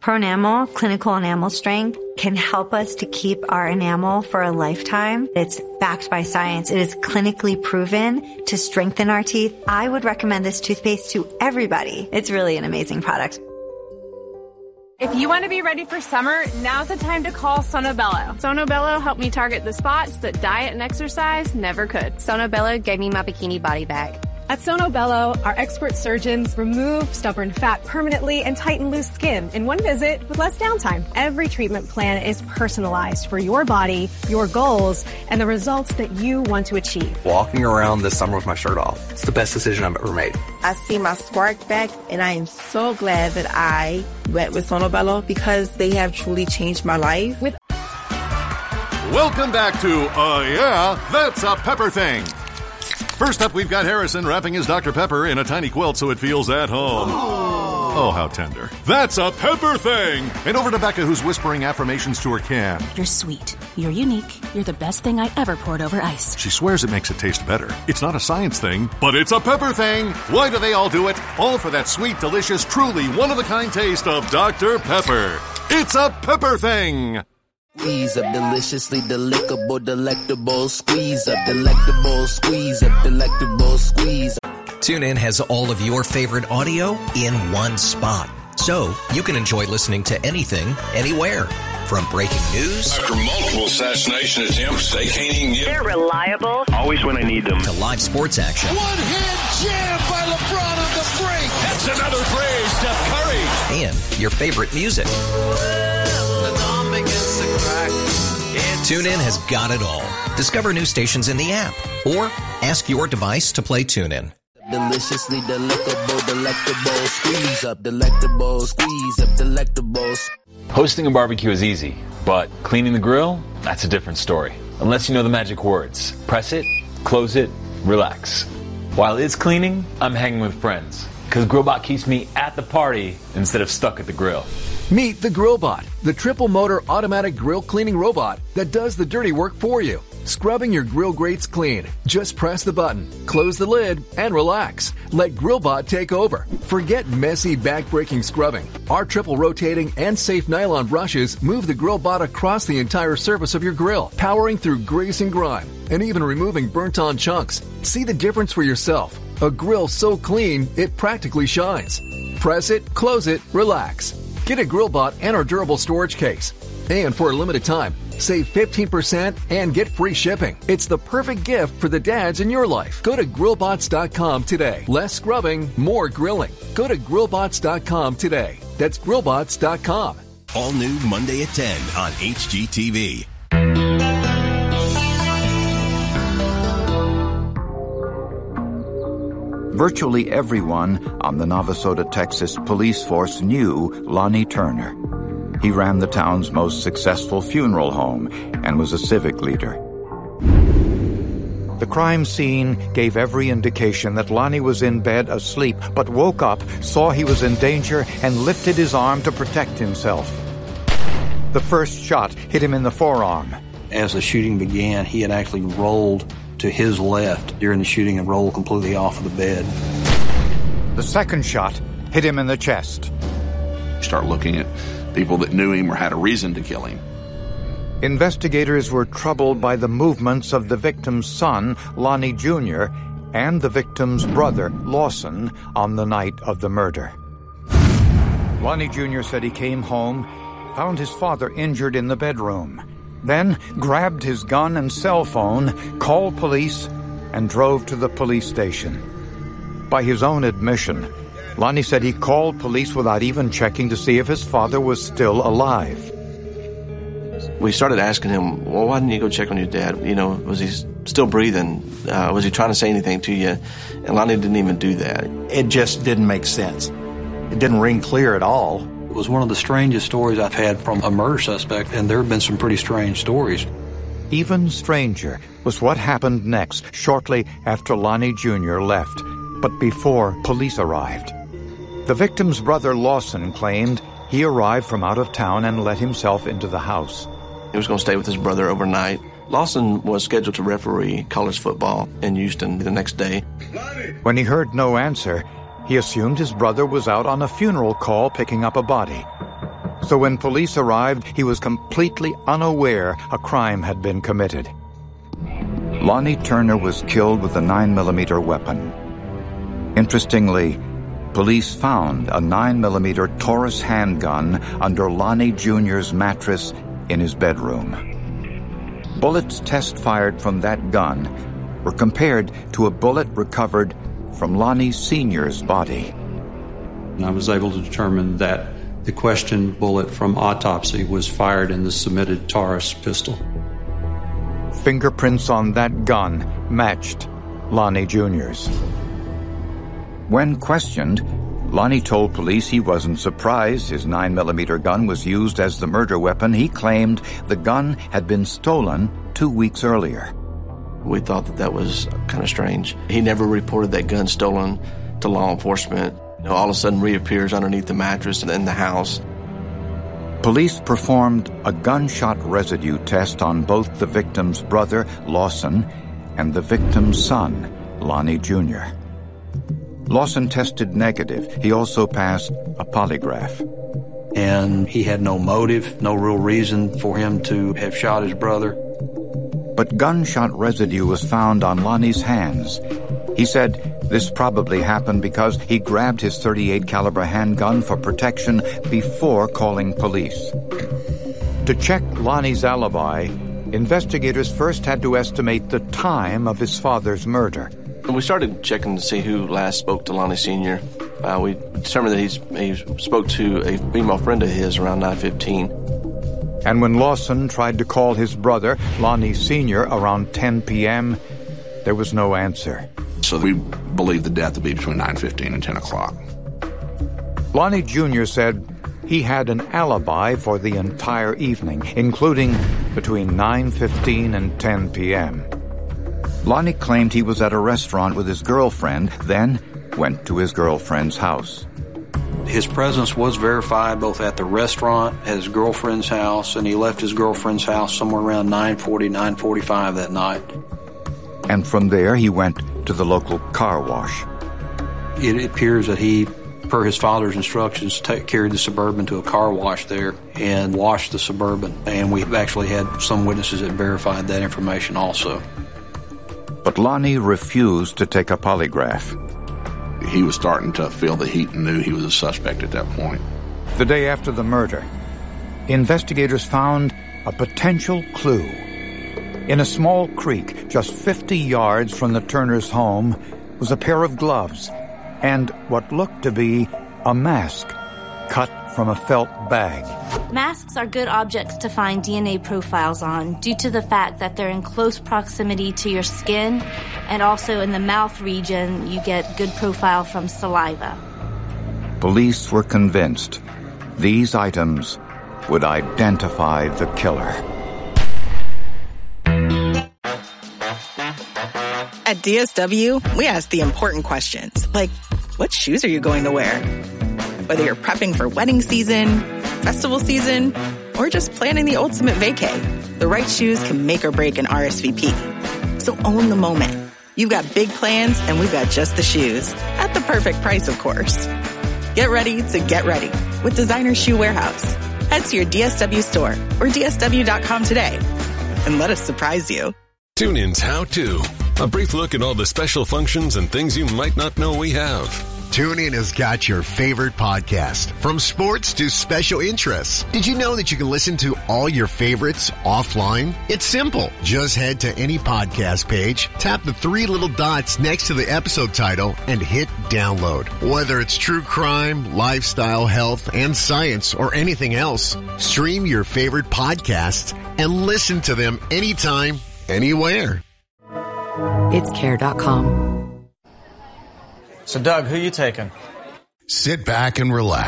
ProEnamel, clinical enamel strength, can help us to keep our enamel for a lifetime. It's backed by science. It is clinically proven to strengthen our teeth. I would recommend this toothpaste to everybody. It's really an amazing product. If you want to be ready for summer, now's the time to call Sonobello. Sonobello helped me target the spots that diet and exercise never could. Sonobello gave me my bikini body back. At Sonobello, our expert surgeons remove stubborn fat permanently and tighten loose skin in one visit with less downtime. Every treatment plan is personalized for your body, your goals, and the results that you want to achieve. Walking around this summer with my shirt off, it's the best decision I've ever made. I see my spark back, and I am so glad that I went with Sonobello because they have truly changed my life. Welcome back to Yeah, That's a Pepper Thing. First up, we've got Harrison wrapping his Dr. Pepper in a tiny quilt so it feels at home. Oh, how tender. That's a Pepper Thing! And over to Becca, who's whispering affirmations to her can. You're sweet. You're unique. You're the best thing I ever poured over ice. She swears it makes it taste better. It's not a science thing, but it's a Pepper Thing! Why do they all do it? All for that sweet, delicious, truly one-of-a-kind taste of Dr. Pepper. It's a Pepper Thing! Squeeze up deliciously delectable, delectable. Squeeze up delectable, squeeze up delectable, squeeze. TuneIn has all of your favorite audio in one spot, so you can enjoy listening to anything, anywhere. From breaking news after multiple assassination attempts, they can't even get. They're reliable. Always when I need them. To live sports action. One-hand jam by LeBron on the break. That's another phrase, Steph Curry. And your favorite music. TuneIn has got it all. Discover new stations in the app or ask your device to play TuneIn. Deliciously delectable, delectable. Squeeze up delectable, squeeze up delectables. Hosting a barbecue is easy, but cleaning the grill, that's a different story. Unless you know the magic words. Press it, close it, relax. While it's cleaning, I'm hanging with friends. Because GrillBot keeps me at the party instead of stuck at the grill. Meet the GrillBot, the triple-motor automatic grill cleaning robot that does the dirty work for you. Scrubbing your grill grates clean. Just press the button, close the lid, and relax. Let GrillBot take over. Forget messy, back-breaking scrubbing. Our triple-rotating and safe nylon brushes move the GrillBot across the entire surface of your grill, powering through grease and grime, and even removing burnt-on chunks. See the difference for yourself. A grill so clean, it practically shines. Press it, close it, relax. Get a GrillBot and our durable storage case. And for a limited time, save 15% and get free shipping. It's the perfect gift for the dads in your life. Go to grillbots.com today. Less scrubbing, more grilling. Go to grillbots.com today. That's grillbots.com. All new Monday at 10 on HGTV. Virtually everyone on the Navasota, Texas police force knew Lonnie Turner. He ran the town's most successful funeral home and was a civic leader. The crime scene gave every indication that Lonnie was in bed asleep, but woke up, saw he was in danger, and lifted his arm to protect himself. The first shot hit him in the forearm. As the shooting began, he had actually rolled to his left during the shooting and rolled completely off of the bed. The second shot hit him in the chest. Start looking at people that knew him or had a reason to kill him. Investigators were troubled by the movements of the victim's son, Lonnie Jr., and the victim's brother, Lawson, on the night of the murder. Lonnie Jr. said he came home, found his father injured in the bedroom, then grabbed his gun and cell phone, called police, and drove to the police station. By his own admission, Lonnie said he called police without even checking to see if his father was still alive. We started asking him, well, why didn't you go check on your dad? You know, was he still breathing? Was he trying to say anything to you? And Lonnie didn't even do that. It just didn't make sense. It didn't ring clear at all. It was one of the strangest stories I've had from a murder suspect, and there have been some pretty strange stories. Even stranger was what happened next, shortly after Lonnie Jr. left, but before police arrived. The victim's brother Lawson claimed he arrived from out of town and let himself into the house. He was going to stay with his brother overnight. Lawson was scheduled to referee college football in Houston the next day. When he heard no answer, he assumed his brother was out on a funeral call picking up a body. So when police arrived, he was completely unaware a crime had been committed. Lonnie Turner was killed with a 9mm weapon. Interestingly, police found a 9mm Taurus handgun under Lonnie Jr.'s mattress in his bedroom. Bullets test-fired from that gun were compared to a bullet recovered from Lonnie Sr.'s body. I was able to determine that the questioned bullet from autopsy was fired in the submitted Taurus pistol. Fingerprints on that gun matched Lonnie Jr.'s. When questioned, Lonnie told police he wasn't surprised his 9mm gun was used as the murder weapon. He claimed the gun had been stolen 2 weeks earlier. We thought that was kind of strange. He never reported that gun stolen to law enforcement. All of a sudden reappears underneath the mattress in the house. Police performed a gunshot residue test on both the victim's brother, Lawson, and the victim's son, Lonnie Jr. Lawson tested negative. He also passed a polygraph. And he had no motive, no real reason for him to have shot his brother. But gunshot residue was found on Lonnie's hands. He said this probably happened because he grabbed his .38 caliber handgun for protection before calling police. To check Lonnie's alibi, investigators first had to estimate the time of his father's murder. We started checking to see who last spoke to Lonnie Sr. We determined that he spoke to a female friend of his around 9:15. And when Lawson tried to call his brother, Lonnie Sr., around 10 p.m., there was no answer. So we believe the death to be between 9:15 and 10 o'clock. Lonnie Jr. said he had an alibi for the entire evening, including between 9:15 and 10 p.m. Lonnie claimed he was at a restaurant with his girlfriend, then went to his girlfriend's house. His presence was verified both at the restaurant, at his girlfriend's house, and he left his girlfriend's house somewhere around 9:40, 9:45 that night. And from there, he went to the local car wash. It appears that he, per his father's instructions, carried the Suburban to a car wash there and washed the Suburban. And we've actually had some witnesses that verified that information also. But Lonnie refused to take a polygraph. He was starting to feel the heat and knew he was a suspect at that point. The day after the murder, investigators found a potential clue. In a small creek just 50 yards from the Turners' home was a pair of gloves and what looked to be a mask cut from a felt bag. Masks are good objects to find DNA profiles on due to the fact that they're in close proximity to your skin, and also in the mouth region you get good profile from saliva. Police were convinced these items would identify the killer. At DSW, we ask the important questions, like, what shoes are you going to wear? Whether you're prepping for wedding season, festival season, or just planning the ultimate vacay, the right shoes can make or break an RSVP. So own the moment. You've got big plans, and we've got just the shoes. At the perfect price, of course. Get ready to get ready with Designer Shoe Warehouse. Head to your DSW store or DSW.com today and let us surprise you. TuneIn's How To. A brief look at all the special functions and things you might not know we have. TuneIn has got your favorite podcast, from sports to special interests. Did you know that you can listen to all your favorites offline? It's simple. Just head to any podcast page, tap the three little dots next to the episode title, and hit download. Whether it's true crime, lifestyle, health, and science, or anything else, stream your favorite podcasts and listen to them anytime, anywhere. It's Care.com. So, Doug, who you taking? Sit back and relax.